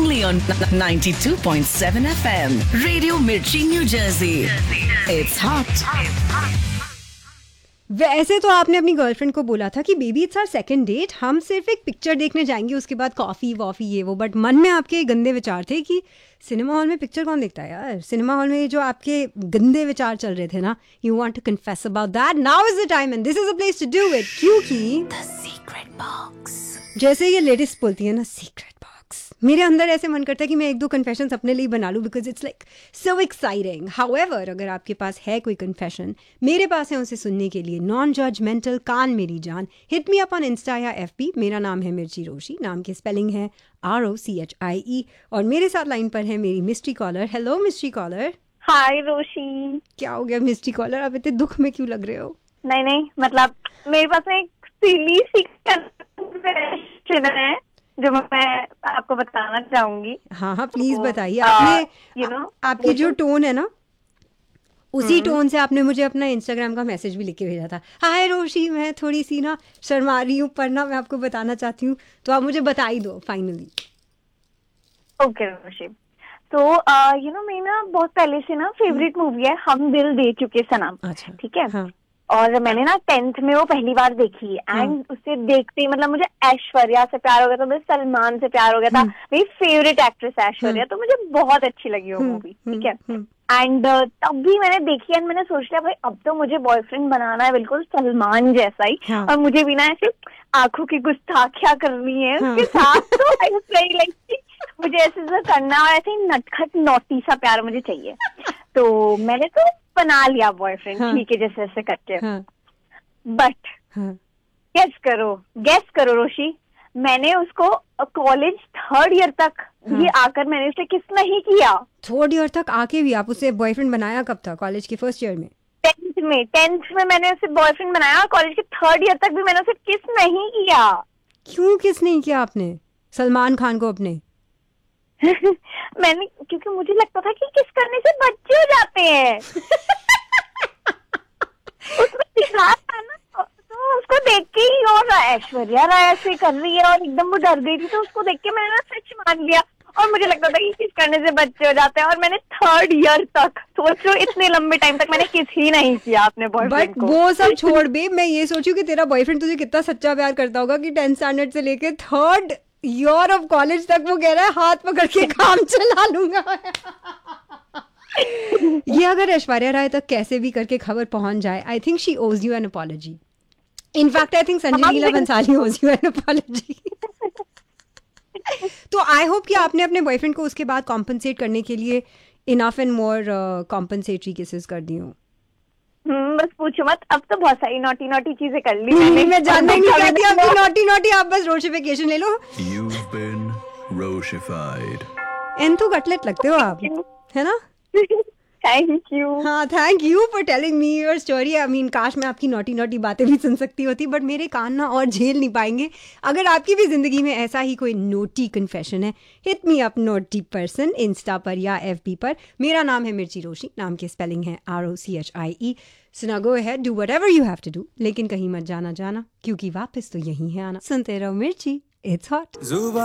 only on 92.7 FM. Radio Mirchi, New Jersey. It's hot. वैसे तो आपने अपनी गर्लफ्रेंड को बोला था कि baby it's our second date, हम सिर्फ एक पिक्चर देखने जाएंगे, उसके बाद कॉफ़ी वॉफ़ी ये वो, बट मन में आपके गंदे विचार थे कि सिनेमा हॉल में पिक्चर कौन देखता है यार। सिनेमा हॉल में जो आपके गंदे विचार चल रहे थे ना, you want to confess about that, now is the time and this is a place to do it, क्योंकि The secret box. जैसे ये लेडीज बोलती है ना, सीक्रेट बॉक्स, मेरे अंदर ऐसे मन करता है कि मैं एक दो कन्फेशंस अपने लिए बना लूं, because it's like so exciting. However, अगर आपके पास है कोई कन्फेशन, मेरे पास है उसे सुनने के लिए नॉन जजमेंटल कान मेरी जान, hit me up on Insta या FB। मेरा नाम है मिर्ची रोशी, नाम की स्पेलिंग है ROCHIE, और मेरे साथ लाइन पर है मेरी mystery collar. Hello mystery collar. हाय रोशी। क्या हो गया मिस्ट्री कॉलर, आप इतने दुख में क्यों लग रहे हो? नहीं, मतलब मेरे पास एक सिली सी कन्फेशन है जो मैं आपको बताना चाहूंगी। हाँ प्लीज बताइए। आपने आपकी जो टोन है ना, उसी टोन से आपने मुझे अपना इंस्टाग्राम का मैसेज भी लिख के भेजा था। हाय रोशी, मैं थोड़ी सी ना शर्मा रही हूँ, पर ना मैं आपको बताना चाहती हूँ, तो आप मुझे बता ही दो फाइनली। ओके रोशी, तो मेरी ना बहुत पहले से ना फेवरेट मूवी है हम दिल दे चुके सनम। अच्छा, ठीक है। हाँ। और मैंने ना 10th में वो पहली बार देखी एंड उससे देखते ही मतलब मुझे ऐश्वर्या से प्यार हो गया था, मुझे सलमान से प्यार हो गया था। मेरी फेवरेट एक्ट्रेस ऐश्वर्या, तो मुझे बहुत अच्छी लगी वो मूवी। ठीक है। एंड तब भी मैंने देखी एंड मैंने सोच लिया भाई अब तो मुझे बॉयफ्रेंड बनाना है बिल्कुल सलमान जैसा ही। हाँ. और मुझे भी ना ऐसे आंखों की गुस्ताखियां करनी है उसके साथ। तो आई वाज वेरी लाइक मुझे ऐसे करना और ऐसे नटखट नोटी सा प्यार मुझे चाहिए। तो मैंने तो बना लिया बॉयफ्रेंड। हाँ. ठीक है, जैसे जैसे करके। हाँ. बट गेस करो रोशी, मैंने उसको कॉलेज 3rd ईयर तक ये आकर मैंने उसे किस नहीं किया। 3rd ईयर तक आके भी आप उसे बॉयफ्रेंड बनाया कब था? कॉलेज के 1st ईयर में? 10th में मैंने उसे बॉयफ्रेंड बनाया और कॉलेज के 3rd ईयर तक भी मैंने उसे किस नहीं किया। क्यों किस नहीं किया आपने सलमान खान को अपने? मैंने, क्योंकि मुझे लगता था कि किस करने से बच्चे हो जाते हैं। उसमें दिखा था ना, तो उसको देख के ही, और ऐश्वर्या राय ऐसे कर रही है और एकदम वो डर गई थी, तो उसको देख के मैंने ना सच मान लिया और मुझे लगता था कि किस करने से बच्चे हो जाते हैं। और मैंने 3rd ईयर तक, सोचो इतने लंबे टाइम तक मैंने किस ही नहीं किया अपने बॉयफ्रेंड को। वो सब छोड़ बे, मैं ये सोचूं कि तेरा बॉयफ्रेंड तुझे कितना सच्चा प्यार करता होगा कि 10th स्टैंडर्ड से लेके 3rd ईयर ऑफ कॉलेज तक वो कह रहा है हाथ पकड़ के काम चला लूंगा। ये अगर ऐश्वर्या राय तक कैसे भी करके खबर पहुंच जाए, आई थिंक शी ओज you N apology. In fact I think Sanjay Leela Bhansali ओज यू एन अपॉलॉजी। तो आई होप कि आपने अपने बॉयफ्रेंड को उसके बाद कॉम्पनसेट करने के लिए enough and more compensatory cases कर दी हूँ। बस पूछो मत, अब तो बहुत सारी नॉटी चीजें कर ली मैंने। मैं जानना ही नहीं चाहती आपकी नॉटी, आप बस रोशिफिकेशन ले लो। You've been Roshified. Enthu cutlet लगते हो आप, है ना? Thank you. हाँ, thank you for telling me your story. I mean काश मैं आपकी नॉटी बातें भी सुन सकती होती, बट मेरे कान ना और झेल नहीं पाएंगे। अगर आपकी भी जिंदगी में ऐसा ही कोई नोटी कन्फेशन है, hit me up naughty person Insta पर या FB पर। मेरा नाम है मिर्ची रोशी, नाम की स्पेलिंग है ROCHIE। सुना गो है, do whatever you have to do, लेकिन कहीं मत जाना क्योंकि वापस तो यही है आना। सुनते रहो मिर्ची, इट्स हॉट।